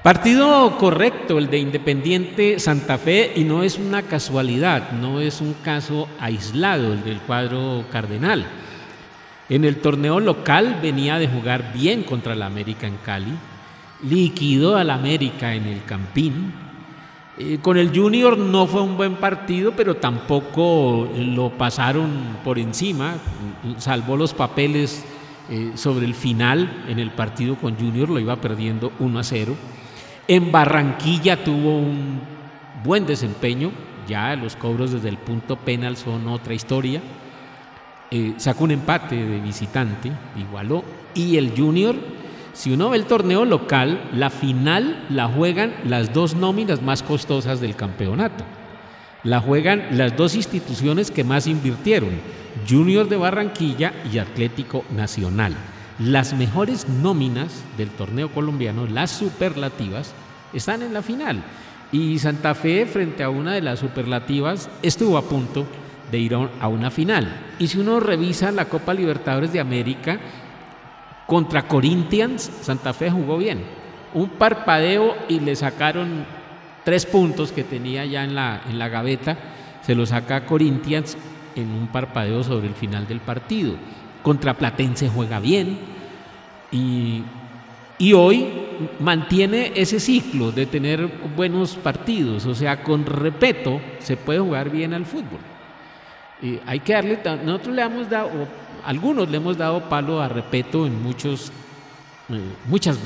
Partido correcto el de Independiente Santa Fe, y no es una casualidad, no es un caso aislado el del cuadro cardenal. En el torneo local venía de jugar bien contra el América en Cali, liquidó al América en el Campín. Con el Junior no fue un buen partido, pero tampoco lo pasaron por encima, salvó los papeles sobre el final en el partido con Junior, lo iba perdiendo 1-0. En Barranquilla tuvo un buen desempeño, ya los cobros desde el punto penal son otra historia. Sacó un empate de visitante, igualó. Y el Junior, si uno ve el torneo local, la final la juegan las dos nóminas más costosas del campeonato. La juegan las dos instituciones que más invirtieron, Junior de Barranquilla y Atlético Nacional. Las mejores nóminas del torneo colombiano, las superlativas, están en la final. Y Santa Fe, frente a una de las superlativas, estuvo a punto de ir a una final. Y si uno revisa la Copa Libertadores de América, contra Corinthians, Santa Fe jugó bien. Un parpadeo y le sacaron 3 puntos que tenía ya en la gaveta, se lo saca a Corinthians en un parpadeo sobre el final del partido. Contra Platense juega bien y hoy mantiene ese ciclo de tener buenos partidos. O sea, con Repetto se puede jugar bien al fútbol. Hay que darle, nosotros le hemos dado, algunos le hemos dado palo a Repetto en muchas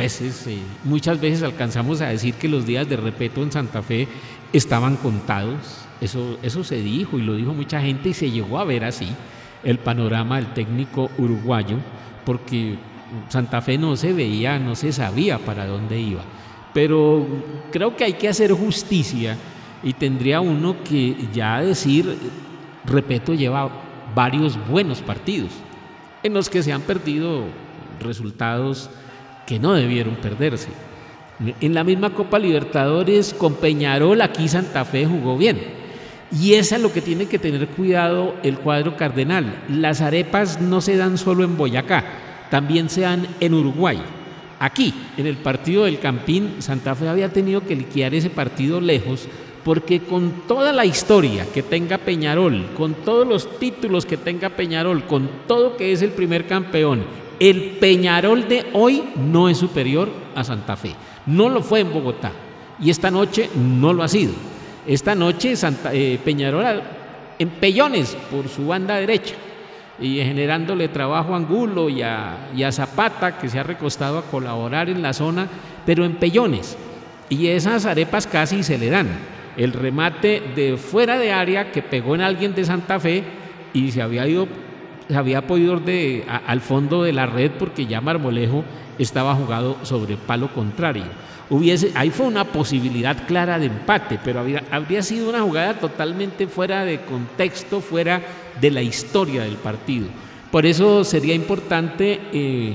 veces alcanzamos a decir que los días de Repetto en Santa Fe estaban contados. Eso se dijo y lo dijo mucha gente y se llegó a ver así el panorama del técnico uruguayo, porque Santa Fe no se veía, no se sabía para dónde iba. Pero creo que hay que hacer justicia y tendría uno que ya decir, Repetto lleva varios buenos partidos en los que se han perdido resultados que no debieron perderse. En la misma Copa Libertadores con Peñarol, aquí Santa Fe jugó bien. Y eso es lo que tiene que tener cuidado el cuadro cardenal. Las arepas no se dan solo en Boyacá, también se dan en Uruguay. Aquí, en el partido del Campín, Santa Fe había tenido que liquidar ese partido lejos, porque con toda la historia que tenga Peñarol, con todos los títulos que tenga Peñarol, con todo que es el primer campeón, el Peñarol de hoy no es superior a Santa Fe. No lo fue en Bogotá y esta noche no lo ha sido. Esta noche Peñarol en pellones por su banda derecha y generándole trabajo a Angulo y a Zapata, que se ha recostado a colaborar en la zona, pero en pellones. Y esas arepas casi se le dan. El remate de fuera de área que pegó en alguien de Santa Fe y se había podido ir al fondo de la red, porque ya Marmolejo estaba jugado sobre palo contrario. Ahí fue una posibilidad clara de empate, pero habría sido una jugada totalmente fuera de contexto, fuera de la historia del partido. Por eso sería importante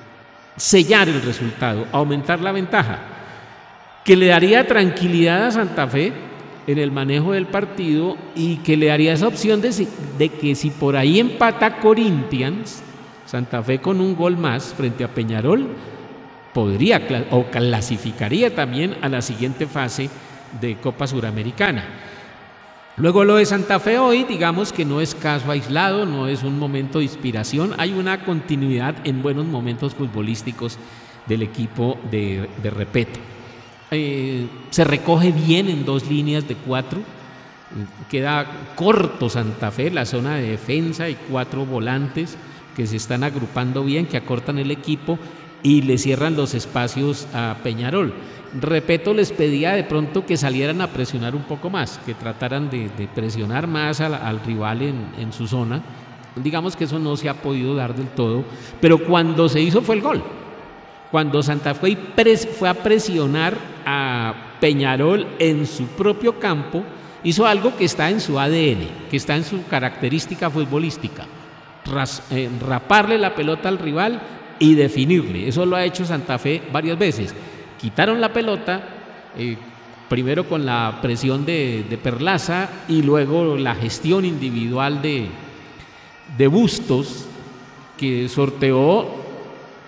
sellar el resultado, aumentar la ventaja, que le daría tranquilidad a Santa Fe en el manejo del partido y que le daría esa opción de que si por ahí empata Corinthians, Santa Fe con un gol más frente a Peñarol podría o clasificaría también a la siguiente fase de Copa Suramericana. Luego lo de Santa Fe hoy, digamos que no es caso aislado, no es un momento de inspiración, hay una continuidad en buenos momentos futbolísticos del equipo de Repetto. Se recoge bien en 2 líneas de 4, queda corto Santa Fe, la zona de defensa y 4 volantes que se están agrupando bien, que acortan el equipo y le cierran los espacios a Peñarol. Repetto les pedía de pronto que salieran a presionar un poco más, que trataran de presionar más al rival en su zona. Digamos que eso no se ha podido dar del todo, pero cuando se hizo fue el gol. Cuando Santa Fe fue a presionar a Peñarol en su propio campo, hizo algo que está en su ADN, que está en su característica futbolística, raparle la pelota al rival y definirle. Eso lo ha hecho Santa Fe varias veces. Quitaron la pelota, primero con la presión de Perlaza y luego la gestión individual de Bustos, que sorteó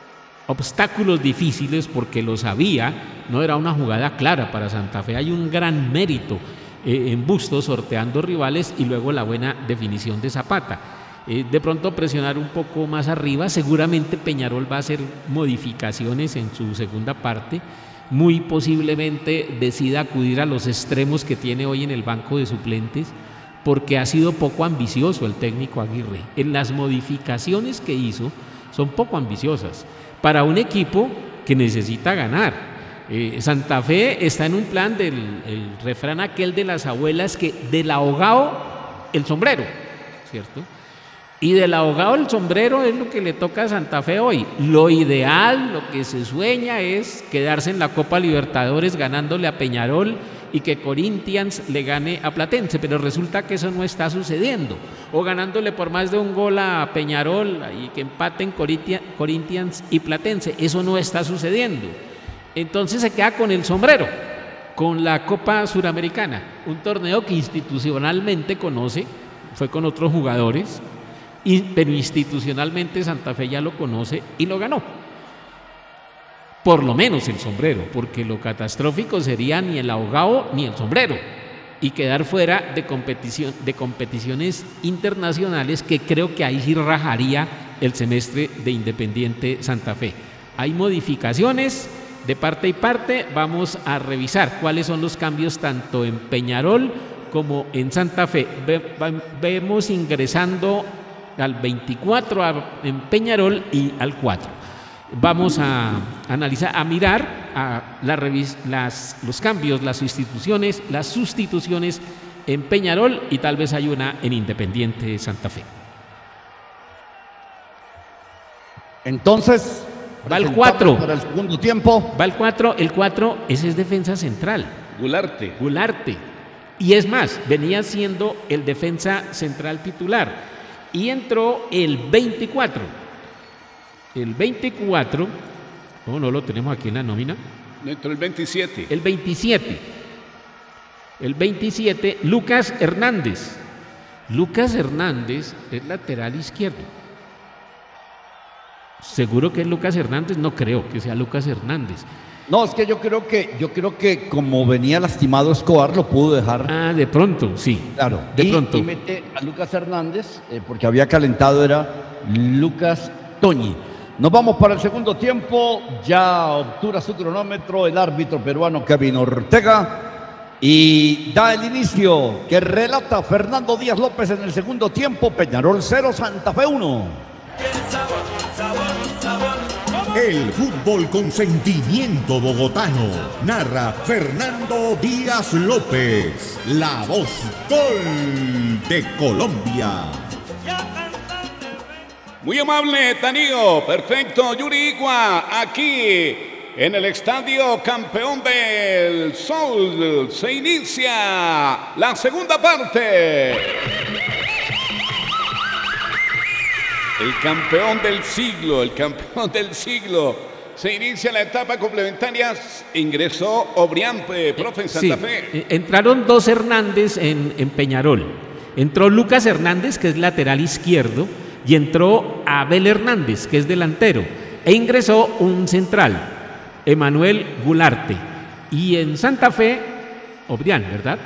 obstáculos difíciles porque los había, no era una jugada clara para Santa Fe. Hay un gran mérito en Bustos sorteando rivales y luego la buena definición de Zapata. De pronto presionar un poco más arriba, seguramente Peñarol va a hacer modificaciones en su segunda parte, muy posiblemente decida acudir a los extremos que tiene hoy en el banco de suplentes, porque ha sido poco ambicioso el técnico Aguirre. En las modificaciones que hizo son poco ambiciosas para un equipo que necesita ganar. Santa Fe está en un plan del el refrán aquel de las abuelas, que del ahogado el sombrero, ¿cierto? Y del ahogado el sombrero es lo que le toca a Santa Fe hoy. Lo ideal, lo que se sueña es quedarse en la Copa Libertadores ganándole a Peñarol y que Corinthians le gane a Platense, pero resulta que eso no está sucediendo. O ganándole por más de un gol a Peñarol y que empaten Corinthians y Platense, eso no está sucediendo. Entonces se queda con el sombrero, con la Copa Suramericana, un torneo que institucionalmente conoce, fue con otros jugadores, pero institucionalmente Santa Fe ya lo conoce y lo ganó. Por lo menos el sombrero, porque lo catastrófico sería ni el ahogado ni el sombrero y quedar fuera de competiciones internacionales, que creo que ahí sí rajaría el semestre de Independiente Santa Fe. Hay modificaciones de parte y parte, vamos a revisar cuáles son los cambios tanto en Peñarol como en Santa Fe. Vemos ingresando al 24 en Peñarol y al 4. Vamos a analizar, a mirar los cambios, las sustituciones en Peñarol y tal vez hay una en Independiente Santa Fe. Entonces, va el 4. Para el segundo tiempo. Va el 4. El 4, ese es defensa central. Gularte. Y es más, venía siendo el defensa central titular. Y entró el 24. El 24, no lo tenemos aquí en la nómina. Entró el 27. El 27, Lucas Hernández. Lucas Hernández es lateral izquierdo. ¿Seguro que es Lucas Hernández? No creo que sea Lucas Hernández. No, es que yo creo que como venía lastimado Escobar, lo pudo dejar. Ah, de pronto, sí. Claro, pronto. Y mete a Lucas Hernández, porque había calentado, era Lucas Toñi. Nos vamos para el segundo tiempo, ya obtura su cronómetro el árbitro peruano Kevin Ortega y da el inicio que relata Fernando Díaz López en el segundo tiempo. Peñarol 0, Santa Fe 1. El fútbol con sentimiento bogotano. Narra Fernando Díaz López, la voz gol de Colombia. Muy amable, Tanío. Perfecto, Yuri Igua. Aquí en el Estadio Campeón del Sol se inicia la segunda parte. El campeón del siglo. Se inicia la etapa complementaria. Ingresó Obrián, profe, en Santa Fe. Entraron dos Hernández en Peñarol. Entró Lucas Hernández, que es lateral izquierdo, y entró Abel Hernández, que es delantero, e ingresó un central, Emanuel Gularte. Y en Santa Fe, Obrián, ¿verdad?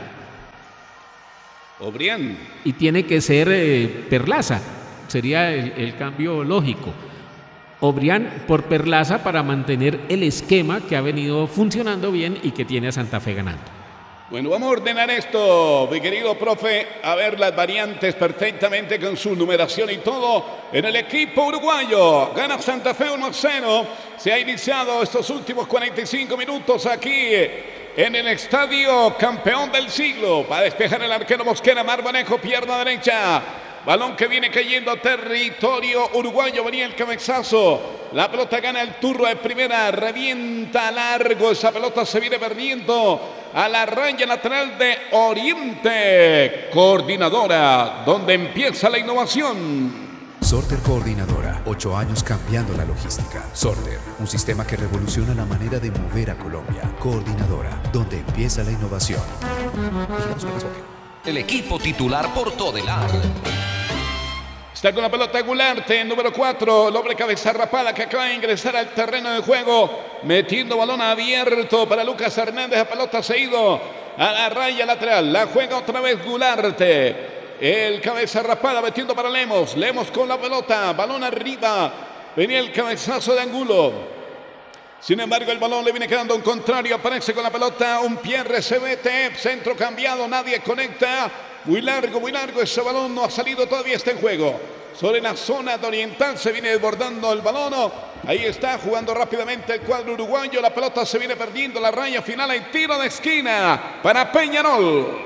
Obrián. Y tiene que ser Perlaza, sería el cambio lógico. Obrián por Perlaza para mantener el esquema que ha venido funcionando bien y que tiene a Santa Fe ganando. Bueno, vamos a ordenar esto, mi querido profe, a ver las variantes perfectamente con su numeración y todo en el equipo uruguayo. Gana Santa Fe 1-0. Se ha iniciado estos últimos 45 minutos aquí en el Estadio Campeón del Siglo. Va a despejar el arquero Mosquera, Marbanejo, pierna derecha. Balón que viene cayendo a territorio uruguayo. Venía el cabezazo. La pelota gana el turno de primera. Revienta largo. Esa pelota se viene perdiendo a la raya lateral de Oriente. Coordinadora, donde empieza la innovación. Sorter Coordinadora, 8 años cambiando la logística. Sorter, un sistema que revoluciona la manera de mover a Colombia. Coordinadora, donde empieza la innovación. El equipo titular por Todelar. Está con la pelota Gularte, número 4, el hombre cabeza rapada que acaba de ingresar al terreno de juego, metiendo balón abierto para Lucas Hernández. La pelota se ha ido a la raya lateral, la juega otra vez Gularte. El cabeza rapada metiendo para Lemos. Lemos con la pelota, balón arriba. Venía el cabezazo de Angulo. Sin embargo, el balón le viene quedando un contrario. Aparece con la pelota un Pierre Cebete. Centro cambiado, nadie conecta. Muy largo ese balón. No ha salido, todavía está en juego. Sobre la zona de oriental se viene desbordando el balón. Ahí está jugando rápidamente el cuadro uruguayo. La pelota se viene perdiendo. La raya final. Hay tiro de esquina para Peñarol.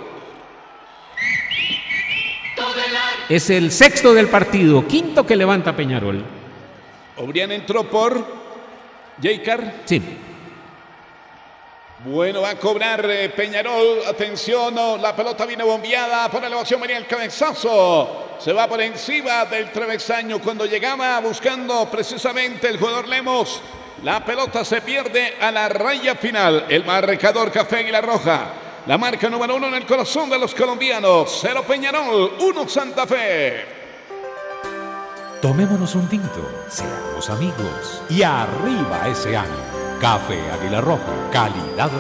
Es el sexto del partido, quinto que levanta Peñarol. Obrián entró por Jaycar. Sí. Bueno, va a cobrar Peñarol. Atención, la pelota viene bombeada. Por elevación venía el cabezazo. Se va por encima del travesaño cuando llegaba buscando precisamente el jugador Lemos. La pelota se pierde a la raya final. El marcador Café Águila Roja. La marca número 1 en el corazón de los colombianos. 0 Peñarol, 1 Santa Fe. Tomémonos un tinto, seamos amigos y arriba ese ánimo. Café Águila Roja, calidad